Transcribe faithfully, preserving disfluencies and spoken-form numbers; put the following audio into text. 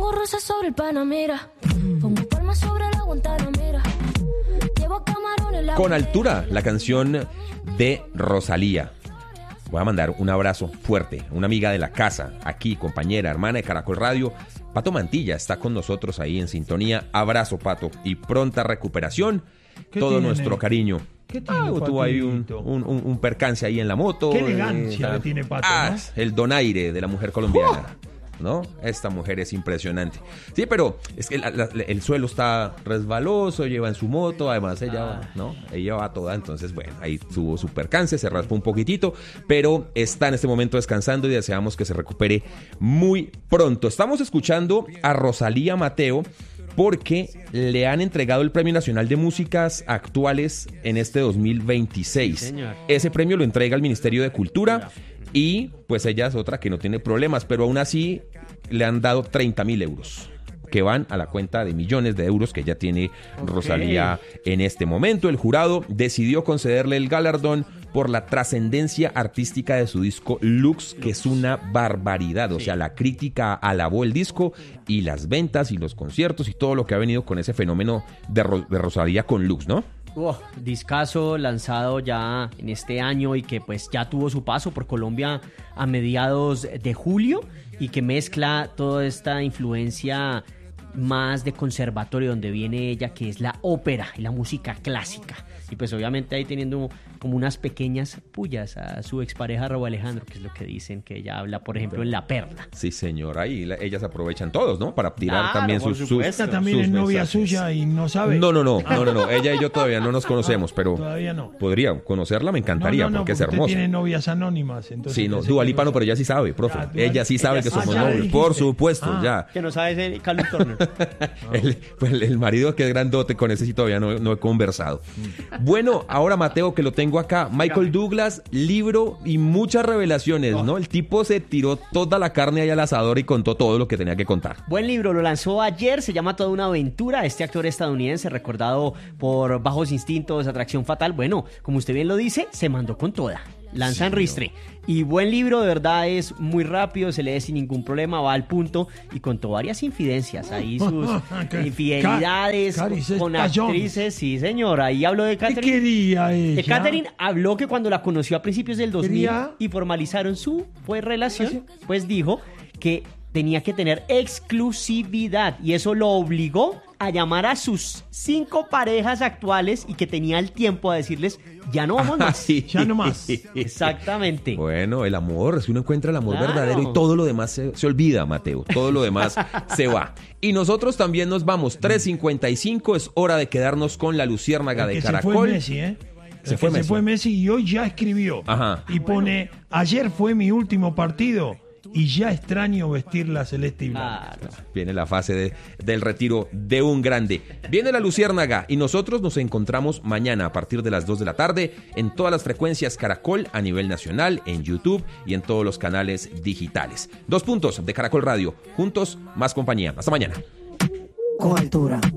Pongo rosas sobre el Panamera. Pongo palmas sobre la Guantanamera. Llevo camarones la Con altura, la canción de Rosalía. Voy a mandar un abrazo fuerte, una amiga de la casa, aquí, compañera, hermana de Caracol Radio. Pato Mantilla está con nosotros ahí en sintonía. Abrazo, Pato, y pronta recuperación. Todo tiene? nuestro cariño. ¿Qué tiene, Ah, tuvo ahí un, Patito? un, un, un percance ahí en la moto. Qué elegancia eh, que tiene Pato, ah, ¿no? El donaire de la mujer colombiana. ¿No? Esta mujer es impresionante. Sí, pero es que la, la, el suelo está resbaloso, lleva en su moto, además ella, ah. ¿no? Ella va toda, entonces, bueno, ahí tuvo su percance, se raspó un poquitito, pero está en este momento descansando y deseamos que se recupere muy pronto. Estamos escuchando a Rosalía Mateo porque le han entregado el Premio Nacional de Músicas Actuales en este dos mil veintiséis. Sí, ese premio lo entrega el Ministerio de Cultura. Y pues ella es otra que no tiene problemas, pero aún así le han dado treinta mil euros que van a la cuenta de millones de euros que ya tiene okay. Rosalía en este momento. El jurado decidió concederle el galardón por la trascendencia artística de su disco Lux, que es una barbaridad. O sí. sea, la crítica alabó el disco y las ventas y los conciertos y todo lo que ha venido con ese fenómeno de, Ro- de Rosalía con Lux, ¿no? Oh, discazo lanzado ya en este año y que pues ya tuvo su paso por Colombia a mediados de julio y que mezcla toda esta influencia más de conservatorio donde viene ella, que es la ópera y la música clásica. Y pues obviamente ahí teniendo como unas pequeñas pullas a su expareja Raúl Alejandro, que es lo que dicen, que ella habla, por ejemplo, en La Perla. Sí, señor, ahí la, ellas aprovechan todos, ¿no? Para tirar claro, también sus, sus Esta también sus es novia mensajes. suya y no sabe. No, no, no, no, no, no, ella y yo todavía no nos conocemos, pero todavía no. podría conocerla, me encantaría, no, no, no, porque es porque hermosa. tiene novias anónimas. Entonces Sí, no, Dua Lipa no, pero ella sí sabe, profe. Ah, ella sí sabe ella que sí somos sabe. novios, por supuesto, Ah. ya. Que no sabes el Callum Turner. el, pues el, el marido que es grandote, con ese sí todavía no, no he conversado. Bueno, ahora Mateo, que lo tengo acá, Michael Douglas, libro y muchas revelaciones, ¿no? El tipo se tiró toda la carne ahí al asador y contó todo lo que tenía que contar. Buen libro, lo lanzó ayer, se llama Toda una aventura. Este actor estadounidense, recordado por Bajos Instintos, Atracción Fatal, bueno, como usted bien lo dice, se mandó con toda. Lanza en Ristre. Y buen libro, de verdad, es muy rápido, se lee sin ningún problema, va al punto y contó varias infidencias. Ahí sus infidelidades Ca- Cari, con estallón. actrices. Sí, señora, ahí habló de ¿Qué Catherine. quería ella? Eh, Catherine habló que cuando la conoció a principios del dos mil Quería- y formalizaron su pues, relación, pues dijo que tenía que tener exclusividad y eso lo obligó a llamar a sus cinco parejas actuales y que tenía el tiempo a decirles, ya no vamos más. Sí. Ya no más. Exactamente. Bueno, el amor, si uno encuentra el amor Claro. verdadero y todo lo demás se, se olvida, Mateo, todo lo demás se va. Y nosotros también nos vamos, tres cincuenta y cinco, es hora de quedarnos con la luciérnaga El de que Caracol. Se fue Messi, ¿eh? Se El fue que Messi. Se fue Messi y hoy ya escribió. Ajá. Y pone, ayer fue mi último partido y ya extraño vestir la celeste y blanca. Claro. Viene la fase de, del retiro de un grande. Viene la luciérnaga y nosotros nos encontramos mañana a partir de las dos de la tarde en todas las frecuencias Caracol a nivel nacional, en YouTube y en todos los canales digitales. Dos puntos de Caracol Radio. Juntos, más compañía. Hasta mañana. Con altura.